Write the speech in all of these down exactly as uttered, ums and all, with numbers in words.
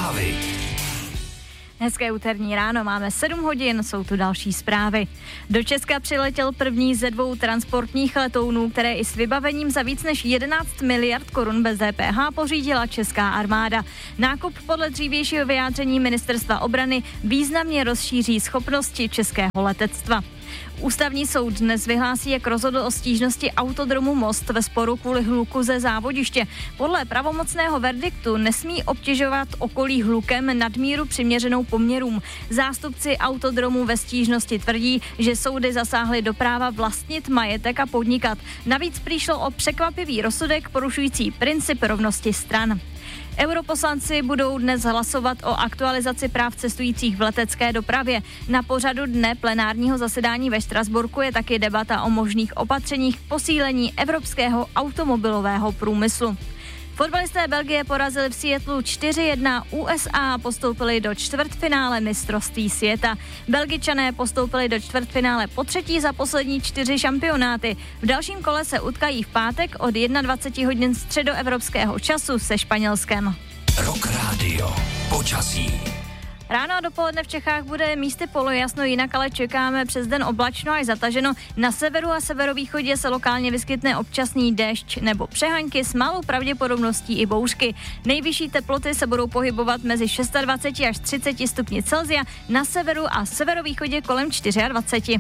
Zprávy. Hezké úterní ráno, máme sedm hodin, jsou tu další zprávy. Do Česka přiletěl první ze dvou transportních letounů, které i s vybavením za víc než jedenáct miliard korun bez D P H pořídila česká armáda. Nákup podle dřívějšího vyjádření ministerstva obrany významně rozšíří schopnosti českého letectva. Ústavní soud dnes vyhlásí, jak rozhodl o stížnosti Autodromu Most ve sporu kvůli hluku ze závodiště. Podle pravomocného verdiktu nesmí obtěžovat okolí hlukem nadmíru přiměřenou poměrům. Zástupci Autodromu ve stížnosti tvrdí, že soudy zasáhly do práva vlastnit majetek a podnikat. Navíc přišlo o překvapivý rozsudek porušující princip rovnosti stran. Europoslanci budou dnes hlasovat o aktualizaci práv cestujících v letecké dopravě. Na pořadu dne plenárního zasedání ve Štrasburku je taky debata o možných opatřeních k posílení evropského automobilového průmyslu. Fotbalisté Belgie porazili v Seattlu čtyři jedna U S A a postoupili do čtvrtfinále mistrovství světa. Belgičané postoupili do čtvrtfinále po třetí za poslední čtyři šampionáty. V dalším kole se utkají v pátek od dvacet jedna hodin středoevropského času se Španělskem. Rock Radio. Počasí. Ráno a dopoledne v Čechách bude místy polojasno, jinak ale čekáme přes den oblačno až zataženo. Na severu a severovýchodě se lokálně vyskytne občasný déšť nebo přehaňky s malou pravděpodobností i bouřky. Nejvyšší teploty se budou pohybovat mezi dvacet šest až třicet stupni Celsia, na severu a severovýchodě kolem dvacet čtyři.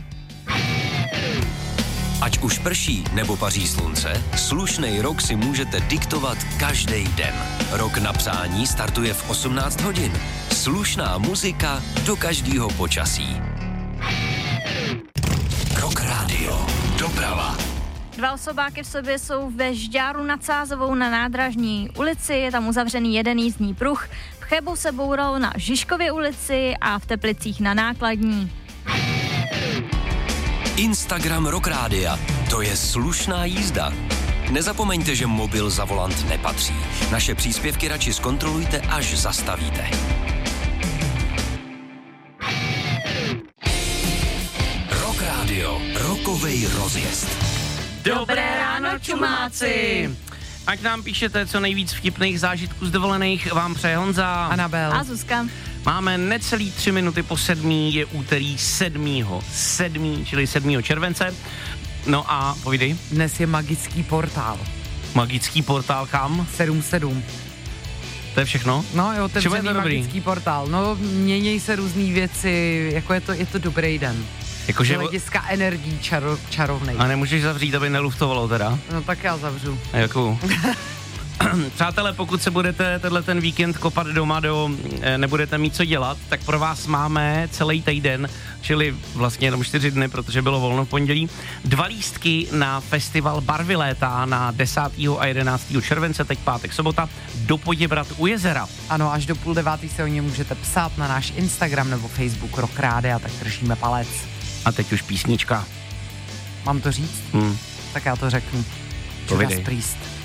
Ať už prší nebo paří slunce, slušnej rok si můžete diktovat každý den. Rok na přání startuje v osmnáct hodin. Slušná muzika do každého počasí. Rock Radio. Doprava. Dva osobáky v sobě jsou ve Žďáru nad Sázovou na Nádražní ulici, je tam uzavřený jeden jízdní pruh. V Chebu se bouralo na Žižkově ulici a v Teplicích na Nákladní. Instagram Rock Rádia. To je slušná jízda. Nezapomeňte, že mobil za volant nepatří. Naše příspěvky radši zkontrolujte, až zastavíte. Rock Radio. Rokovej rozjezd. Dobré ráno, čumáci! Ať nám píšete co nejvíc vtipných zážitků z dovolených, vám přeje Honza, Anabel a Zuzka. Máme necelý tři minuty po sedmý, je úterý sedmého sedmého, čili sedmého července. No a povídej. Dnes je magický portál. Magický portál kam? sedm sedm. To je všechno? No jo, ten je to magický dobrý? portál. No, mění se různý věci, jako je to, je to dobrý den. Jakože... Z hlediska energií čaro, čarovnej. A nemůžeš zavřít, aby neluftovalo teda? No tak já zavřu. Jakou? Přátelé, pokud se budete tenhle ten víkend kopat doma, do, nebudete mít co dělat, tak pro vás máme celý týden, čili vlastně jenom čtyři dny, protože bylo volno v pondělí, dva lístky na festival Barvy léta na desátého a jedenáctého července, teď pátek, sobota, do Poděbrad u jezera. Ano, až do půl devátý se o ně můžete psát na náš Instagram nebo Facebook Rock Rádia, tak držíme palec. A teď už písnička. Mám to říct? Hmm. Tak já to řeknu. Povídej. Judas Priest.